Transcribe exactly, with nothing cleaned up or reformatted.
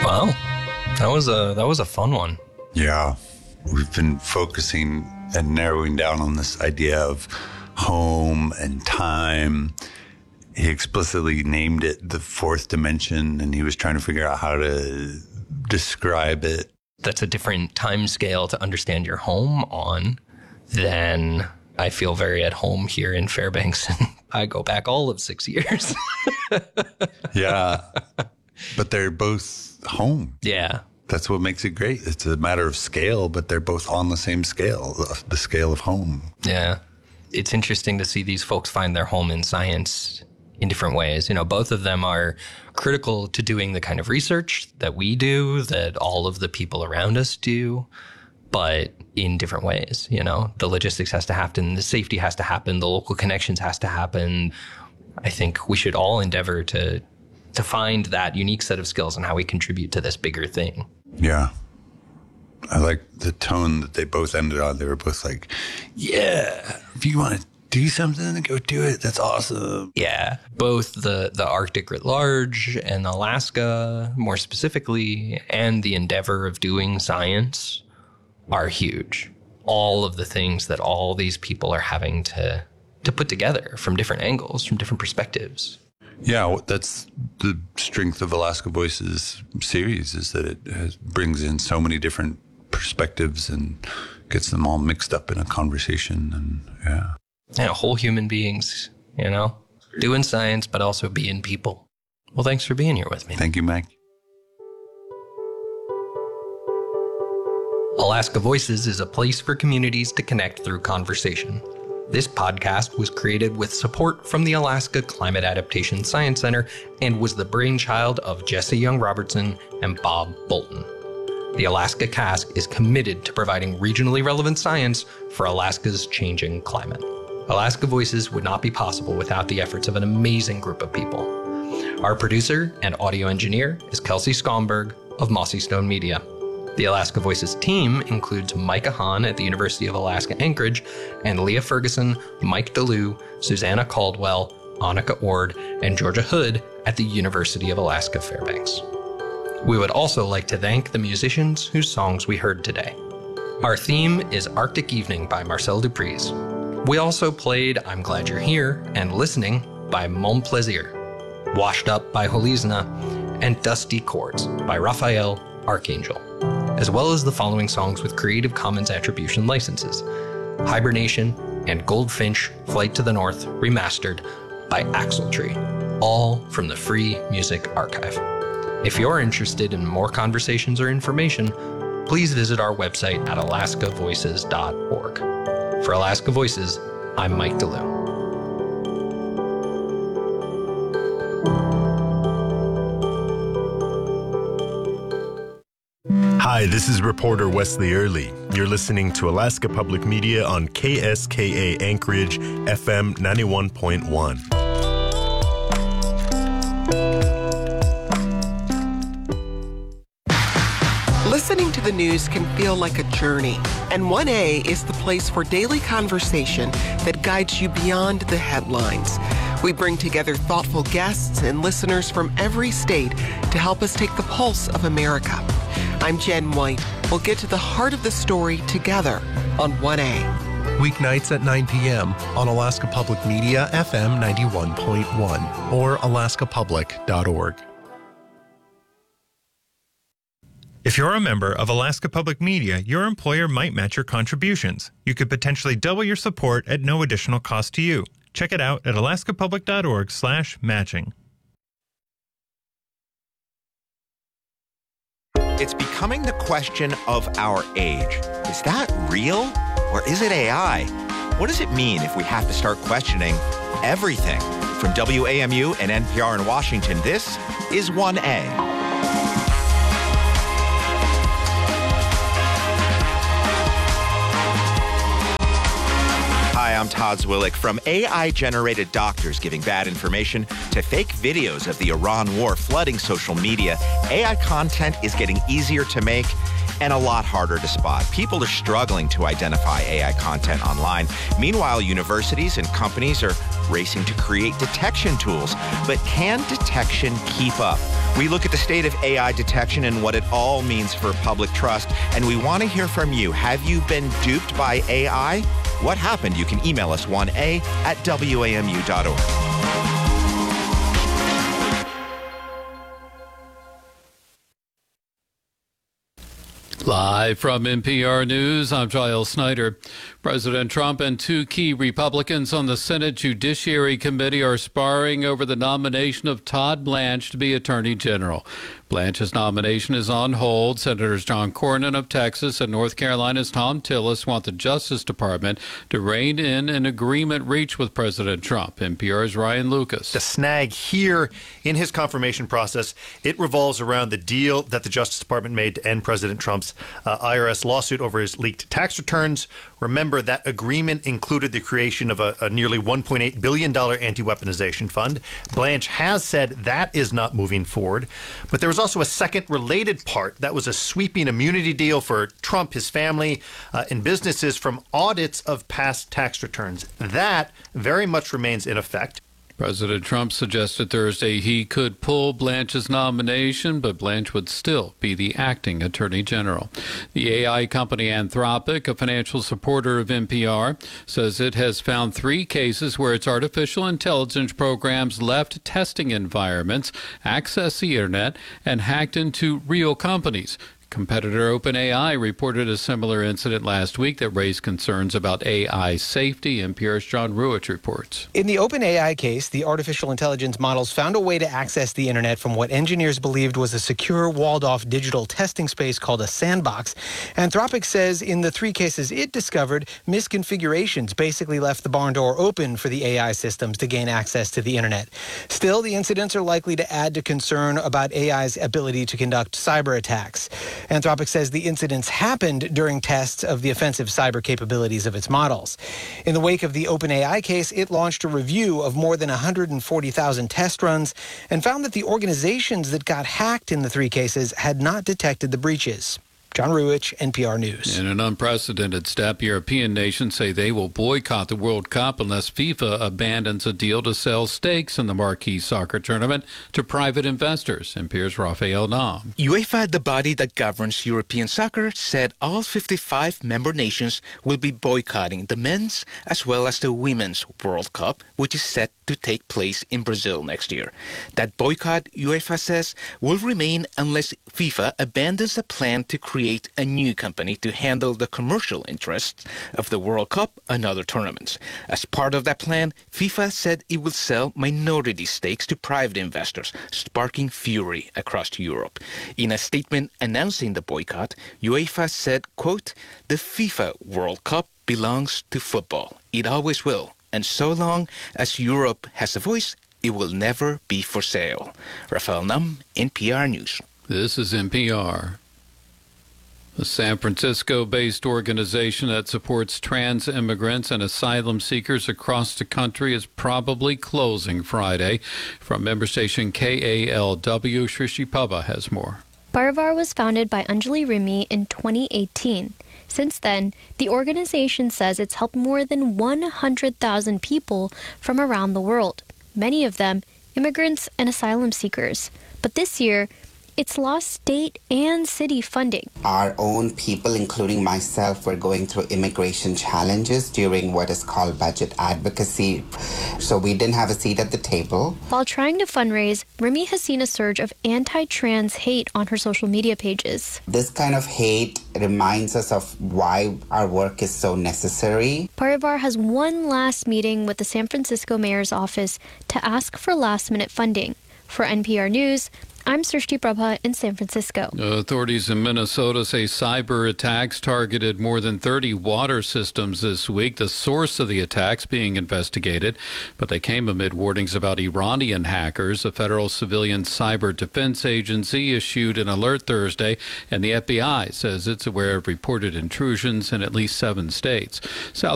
Wow, that was a that was a fun one. Yeah, we've been focusing and narrowing down on this idea of home and time. He explicitly named it the fourth dimension, and he was trying to figure out how to describe it. That's a different time scale to understand your home on than I feel very at home here in Fairbanks. I go back all of six years. Yeah, but they're both home. Yeah. That's what makes it great. It's a matter of scale, but they're both on the same scale, the scale of home. Yeah. It's interesting to see these folks find their home in science in different ways. You know, both of them are critical to doing the kind of research that we do, that all of the people around us do, but in different ways. You know, the logistics has to happen, the safety has to happen, the local connections has to happen. I think we should all endeavor to to find that unique set of skills and how we contribute to this bigger thing. Yeah. I like the tone that they both ended on. They were both like, yeah, if you want to do something, go do it. That's awesome. Yeah. Both the, the Arctic writ large and Alaska more specifically, and the endeavor of doing science are huge. All of the things that all these people are having to, to put together from different angles, from different perspectives. Yeah, that's the strength of Alaska Voices series, is that it has, brings in so many different perspectives and gets them all mixed up in a conversation. And yeah. Yeah, whole human beings, you know, doing science, but also being people. Well, thanks for being here with me. Thank you, Mike. Alaska Voices is a place for communities to connect through conversation. This podcast was created with support from the Alaska Climate Adaptation Science Center and was the brainchild of Jesse Young Robertson and Bob Bolton. The Alaska Cask is committed to providing regionally relevant science for Alaska's changing climate. Alaska Voices would not be possible without the efforts of an amazing group of people. Our producer and audio engineer is Kelsey Skomberg of Mossy Stone Media. The Alaska Voices team includes Micah Hahn at the University of Alaska Anchorage, and Leah Ferguson, Mike DeLue, Susanna Caldwell, Annika Ord, and Georgia Hood at the University of Alaska Fairbanks. We would also like to thank the musicians whose songs we heard today. Our theme is Arctic Evening by Marcel Duprez. We also played I'm Glad You're Here and Listening by Mon Plaisir, Washed Up by Holizna, and Dusty Chords by Raphael Archangel, as well as the following songs with Creative Commons Attribution licenses: Hibernation and Goldfinch Flight to the North Remastered by Axletree, all from the Free Music Archive. If you're interested in more conversations or information, please visit our website at alaska voices dot org. For Alaska Voices, I'm Mike DeLue. Hi, this is reporter Wesley Early. You're listening to Alaska Public Media on K S K A Anchorage, F M ninety-one point one. Listening to the news can feel like a journey, and one A is the place for daily conversation that guides you beyond the headlines. We bring together thoughtful guests and listeners from every state to help us take the pulse of America. I'm Jen White. We'll get to the heart of the story together on one A. Weeknights at nine p.m. on Alaska Public Media, F M ninety-one point one, or alaska public dot org. If you're a member of Alaska Public Media, your employer might match your contributions. You could potentially double your support at no additional cost to you. Check it out at alaska public dot org slash matching. It's becoming the question of our age. Is that real? Or is it A I? What does it mean if we have to start questioning everything? From W A M U and N P R in Washington, this is one A. Hi, I'm Todd Zwillick. From A I-generated doctors giving bad information to fake videos of the Iran war flooding social media, A I content is getting easier to make and a lot harder to spot. People are struggling to identify A I content online. Meanwhile, universities and companies are racing to create detection tools. But can detection keep up We look at the state of A I detection and what it all means for public trust. And we want to hear from you. Have you been duped by A I? What happened? You can email us one A at W A M U dot org. Live from N P R News, I'm Giles Snyder. President Trump and two key Republicans on the Senate Judiciary Committee are sparring over the nomination of Todd Blanche to be Attorney General. Blanche's nomination is on hold. Senators John Cornyn of Texas and North Carolina's Thom Tillis want the Justice Department to rein in an agreement reached with President Trump. N P R's Ryan Lucas. The snag here in his confirmation process, it revolves around the deal that the Justice Department made to end President Trump's uh, I R S lawsuit over his leaked tax returns. Remember, that agreement included the creation of a, a nearly one point eight billion dollars anti-weaponization fund. Blanche has said that is not moving forward. But there was also a second related part. That was a sweeping immunity deal for Trump, his family, uh, and businesses from audits of past tax returns. That very much remains in effect. President Trump suggested Thursday he could pull Blanche's nomination, but Blanche would still be the acting Attorney General. The A I company Anthropic, a financial supporter of N P R, says it has found three cases where its artificial intelligence programs left testing environments, accessed the internet, and hacked into real companies. Competitor OpenAI reported a similar incident last week that raised concerns about A I safety. N P R's John Ruich reports. In the OpenAI case, the artificial intelligence models found a way to access the internet from what engineers believed was a secure, walled-off digital testing space called a sandbox. Anthropic says in the three cases it discovered, misconfigurations basically left the barn door open for the A I systems to gain access to the internet. Still, the incidents are likely to add to concern about A I's ability to conduct cyber attacks. Anthropic says the incidents happened during tests of the offensive cyber capabilities of its models. In the wake of the OpenAI case, it launched a review of more than one hundred forty thousand test runs and found that the organizations that got hacked in the three cases had not detected the breaches. John Ruich, N P R News. In an unprecedented step, European nations say they will boycott the World Cup unless FIFA abandons a deal to sell stakes in the marquee soccer tournament to private investors. N P R's Rafael Nam. UEFA, the body that governs European soccer, said all fifty-five member nations will be boycotting the men's as well as the women's World Cup, which is set to take place in Brazil next year. That boycott, UEFA says, will remain unless FIFA abandons a plan to create a new company to handle the commercial interests of the World Cup and other tournaments. As part of that plan, FIFA said it will sell minority stakes to private investors, sparking fury across Europe. In a statement announcing the boycott, UEFA said, quote, "The FIFA World Cup belongs to football. It always will. And so long as Europe has a voice, it will never be for sale." Rafael Nam, N P R News. This is N P R. The San Francisco-based organization that supports trans immigrants and asylum seekers across the country is probably closing Friday. From member station K A L W, Shrishti Pabba has more. Parivar was founded by Anjali Rimi in twenty eighteen. Since then, the organization says it's helped more than one hundred thousand people from around the world, many of them immigrants and asylum seekers. But this year, it's lost state and city funding. Our own people, including myself, were going through immigration challenges during what is called budget advocacy. So we didn't have a seat at the table. While trying to fundraise, Rimi has seen a surge of anti-trans hate on her social media pages. This kind of hate reminds us of why our work is so necessary. Parivar has one last meeting with the San Francisco mayor's office to ask for last-minute funding. For N P R News, I'm Srishti Prabha in San Francisco. Authorities in Minnesota say cyber attacks targeted more than thirty water systems this week. The source of the attacks being investigated, but they came amid warnings about Iranian hackers. A federal civilian cyber defense agency issued an alert Thursday, and the F B I says it's aware of reported intrusions in at least seven states. South